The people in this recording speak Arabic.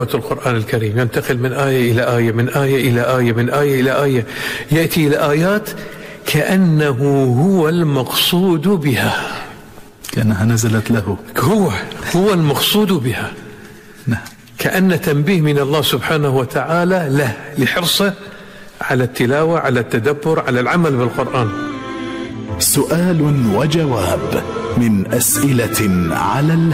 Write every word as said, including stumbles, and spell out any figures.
القرآن الكريم ينتقل من آية إلى آية، من آية إلى آية، من آية إلى آية، يأتي إلى آيات كأنه هو المقصود بها، كأنها نزلت له، هو هو المقصود بها. نعم. كأن تنبيه من الله سبحانه وتعالى له لحرصه على التلاوة، على التدبر، على العمل بالقرآن. سؤال وجواب من أسئلة على